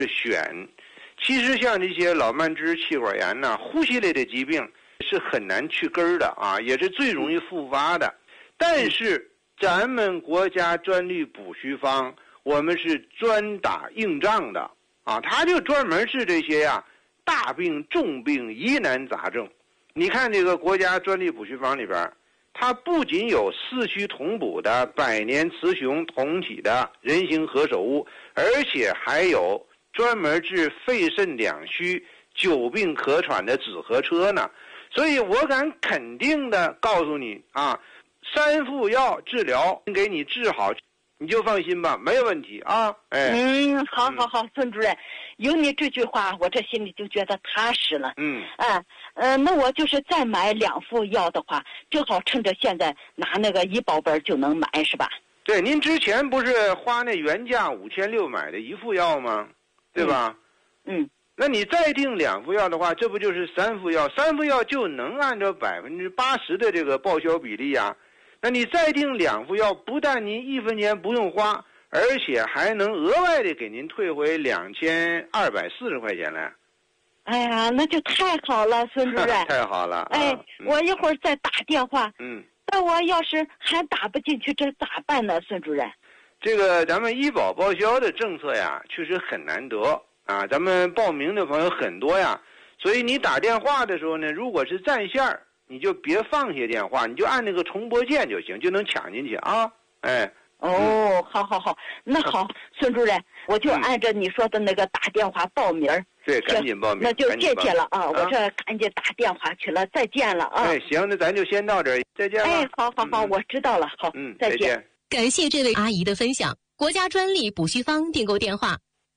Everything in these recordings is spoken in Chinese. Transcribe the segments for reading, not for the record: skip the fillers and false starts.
选。其实像这些老慢支、气管炎呐、呼吸类的疾病是很难去根儿的啊，也是最容易复发的。但是咱们国家专利补虚方，我们是专打硬仗的啊，它就专门治这些大病、重病、疑难杂症。你看这个国家专利补虚方里边，它不仅有四虚同补的百年雌雄同体的人形何首乌，而且还有专门治肺肾两虚、久病可喘的紫河车呢。所以我敢肯定的告诉你啊，3副药治疗给你治好，你就放心吧，没有问题啊。 好，孙主任，有你这句话，我这心里就觉得踏实了。那我就是再买2副药的话，正好趁着现在拿那个医保本就能买，是吧？ 对，您之前不是花那原价5600买的1副药吗？对吧？那你再订2副药的话，这不就是3副药？3副药就能按照80%的这个报销比例啊。那你再订2副药，不但您1分钱不用花，而且还能额外的给您退回2240块钱来。 哎呀，那就太好了，孙主任。 太好了。 我一会儿再打电话。但我要是还打不进去，这咋办呢，孙主任？ 这个咱们医保报销的政策呀，确实很难得啊。咱们报名的朋友很多呀，所以你打电话的时候呢，如果是占线儿，你就别放下电话，你就按那个重拨键就行，就能抢进去啊。 好，那好，孙主任，我就按照你说的那个打电话报名。 对，赶紧报名。 那就谢谢了啊！我这赶紧打电话去了，再见了啊！ 行，那咱就先到这儿，再见了。 好，我知道了，好，再见。 感谢这位阿姨的分享。国家专利补虚方订购电话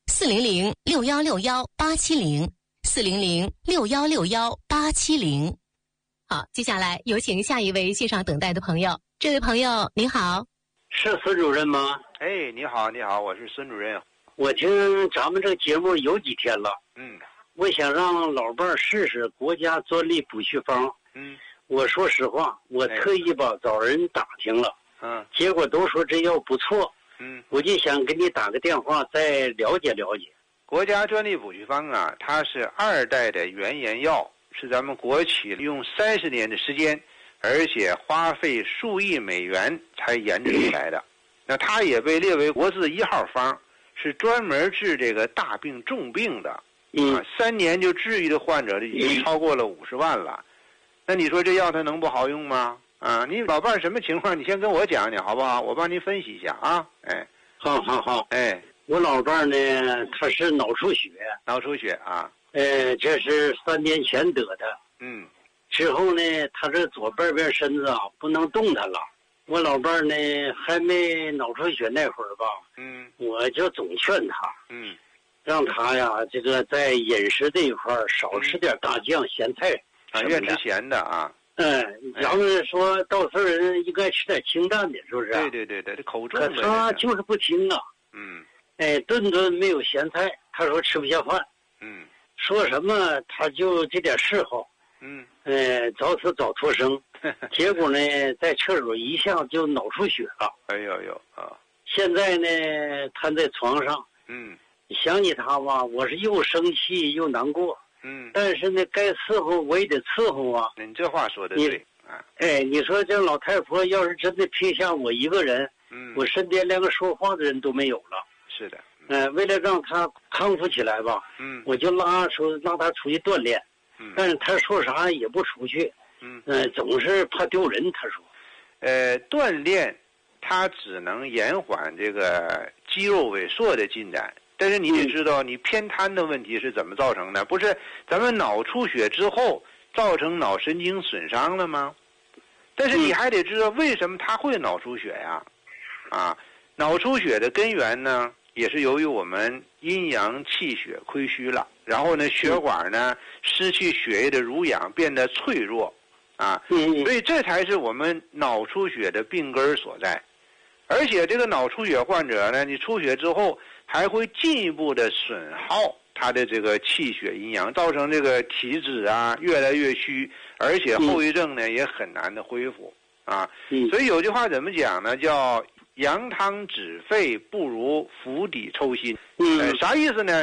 ：400-6161-870，400-6161-870。好，接下来有请下一位线上等待的朋友。这位朋友您好， 是孙主任吗？ 你好，我是孙主任。 我听咱们这个节目有几天了，我想让老伴儿试试国家专利补虚方。我说实话，我特意找人打听了，结果都说这药不错，我就想给你打个电话再了解了解。 国家专利补虚方啊，它是2代的原研药，是咱们国企用30年的时间，而且花费数亿美元才研制出来的。那它也被列为国字1号方，是专门治这个大病重病的。3年就治愈的患者已经超过了50万了。那你说这药它能不好用吗？你老伴什么情况？你先跟我讲讲好不好？我帮您分析一下啊。 好。我老伴呢，他是脑出血啊。 这是3年前得的。之后呢，他这左半边身子不能动弹了。我老伴呢还没脑出血那会儿吧，我就总劝他，让他呀这个在饮食这一块少吃点大酱、咸菜越吃咸的啊。 咱们说到事儿人应该吃点清淡的，是不是？ 对，这口重。 可他就是不听啊。顿顿没有咸菜，他说吃不下饭。说什么他就这点嗜好。早死早脱生。结果呢，在厕所一下就脑出血了。现在呢，瘫在床上。想起他吧，我是又生气又难过。但是呢，该伺候我也得伺候啊。 你这话说的对。 你说这老太婆要是真的撇下我一个人，我身边连个说话的人都没有了。 是的。 为了让他康复起来吧，我就让他出去锻炼。但是他说啥也不出去。总是怕丢人。他说， 锻炼，它只能延缓这个肌肉萎缩的进展。但是你得知道，你偏瘫的问题是怎么造成的？不是咱们脑出血之后造成脑神经损伤了吗？但是你还得知道为什么他会脑出血呀？脑出血的根源呢，也是由于我们阴阳气血亏虚了，然后呢，血管呢失去血液的濡养，变得脆弱。所以这才是我们脑出血的病根所在。而且这个脑出血患者呢，你出血之后还会进一步的损耗他的这个气血阴阳，造成这个体质越来越虚，而且后遗症呢也很难的恢复。所以有句话怎么讲呢？叫羊汤止沸不如釜底抽薪。啥意思呢？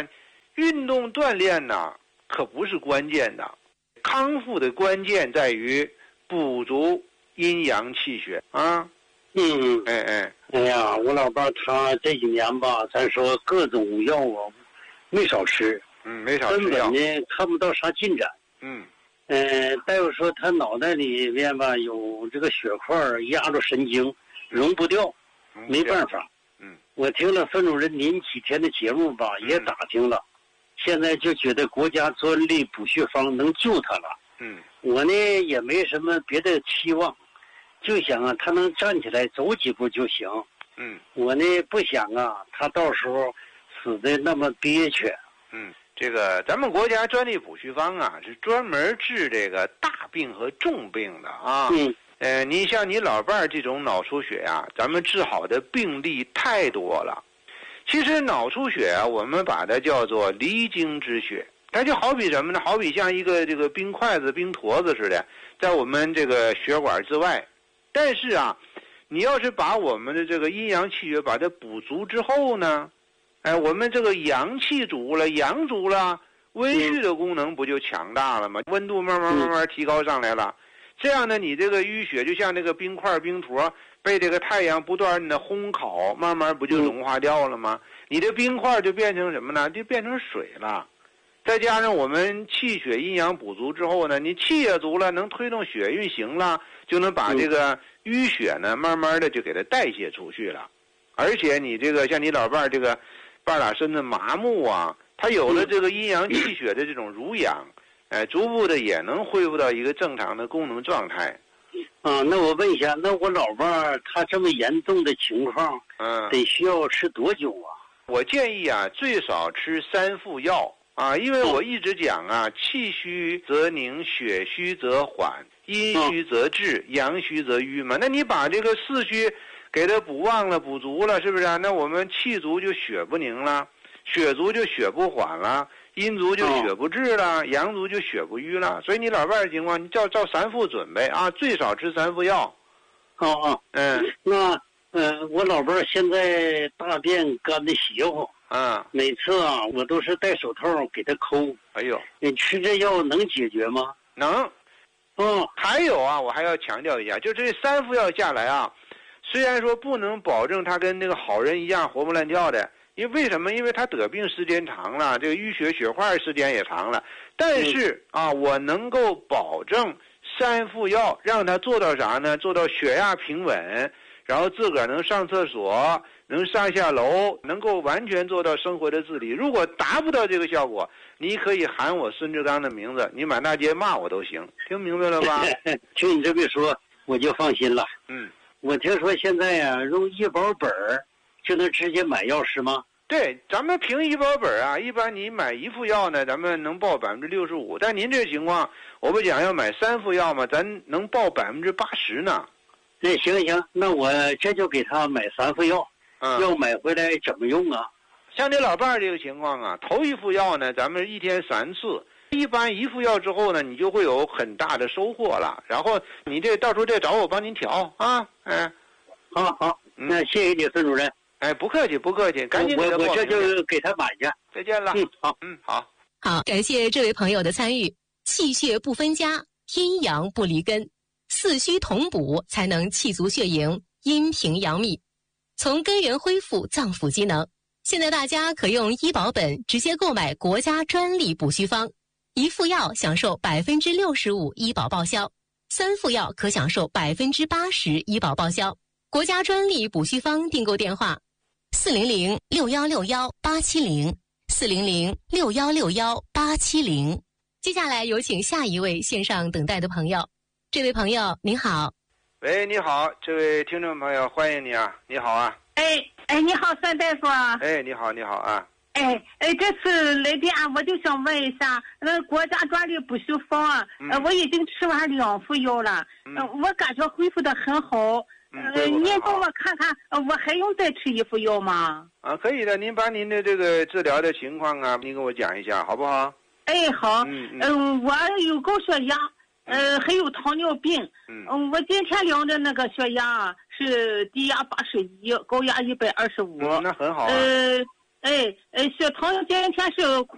运动锻炼呢可不是关键的，康复的关键在于补足阴阳气血啊。 哎呀，我老伴他这几年吧，咱说各种药啊没少吃， 没少吃药， 根本呢看不到啥进展。大夫说他脑袋里面吧有这个血块压着神经，溶不掉，没办法。我听了孙主任您几天的节目吧，也打听了，现在就觉得国家专利补血方能救他了。我呢也没什么别的期望，就想啊他能站起来走几步就行。我呢不想啊他到时候死的那么憋屈。 这个咱们国家专利补虚方啊是专门治这个大病和重病的啊。你像你老伴儿这种脑出血啊，咱们治好的病例太多了。其实脑出血啊，我们把它叫做离经之血，它就好比什么呢？好比像一个这个冰筷子、冰坨子似的，在我们这个血管之外。但是啊，你要是把我们的这个阴阳气血把它补足之后呢，我们这个阳气足了，阳足了，温煦的功能不就强大了吗？温度慢慢提高上来了。这样呢，你这个淤血就像那个冰块、冰坨被这个太阳不断的烘烤，慢慢不就融化掉了吗？你的冰块就变成什么呢？就变成水了。再加上我们气血阴阳补足之后呢，你气也足了，能推动血运行了，就能把这个淤血呢慢慢的就给它代谢出去了。而且你这个像你老伴儿这个半拉身子麻木啊，他有了这个阴阳气血的这种濡养，逐步的也能恢复到一个正常的功能状态。 那我问一下，那我老伴儿他这么严重的情况，得需要吃多久啊？ 我建议啊，最少吃3副药啊，因为我一直讲啊，气虚则凝，血虚则缓，阴虚则滞，阳虚则瘀嘛。那你把这个四虚给它补旺了、补足了，是不是啊？那我们气足就血不凝了，血足就血不缓了。阴足就血不滞了，阳足就血不瘀了。所以你老伴儿的情况，你照3副准备啊，最少吃3副药。 那我老伴儿现在大便干的邪乎，每次啊我都是戴手套给他抠。 哎呦， 你吃这药能解决吗？ 能。还有啊，我还要强调一下，就这3副药下来啊，虽然说不能保证他跟那个好人一样活蹦乱跳的。为什么？因为他得病时间长了，这个淤血血块时间也长了。但是我能够保证3副药让他做到啥呢？做到血压平稳，然后自个儿能上厕所，能上下楼，能够完全做到生活的自理。如果达不到这个效果，你可以喊我孙志刚的名字，你满大街骂我都行。听明白了吧？ 听你这么说，我就放心了。我听说现在呀，用医保本就能直接买药是吗？ 对，咱们凭医保本啊，一般你买1副药呢，咱们能报65%。但您这情况，我不讲要买3副药吗？咱能报80%呢。 那行，那我这就给他买3副药。药买回来怎么用啊？ 像你老伴儿这个情况啊，头1副药呢，咱们1天3次。一般1副药之后呢，你就会有很大的收获了。然后你这到时候再找我帮您调啊。 好，那谢谢你，孙主任。 不客气，赶紧给他报名。 我这就给他买去。 再见了。好。 好，感谢这位朋友的参与。气血不分家，阴阳不离根，4虚同补，才能气足血盈，阴平阳秘，从根源恢复脏腑机能。现在大家可用医保本直接购买国家专利补虚方，1副药享受65%医保报销，3副药可享受80%医保报销。国家专利补虚方订购电话：400-6161-870，400-6161-870。接下来有请下一位线上等待的朋友。这位朋友您好。 喂，你好，这位听众朋友，欢迎你啊！你好啊。 你好，孙大夫。 你好啊。 这次来电我就想问一下，国家专利补虚方啊，我已经吃完2副药了，我感觉恢复得很好。您帮我看看，我还用再吃1副药吗？ 可以的，您把您的这个治疗的情况啊，您给我讲一下，好不好？ 好。我有高血压，还有糖尿病。我今天量的那个血压是低压81，高压125。 那很好啊。 血糖今天是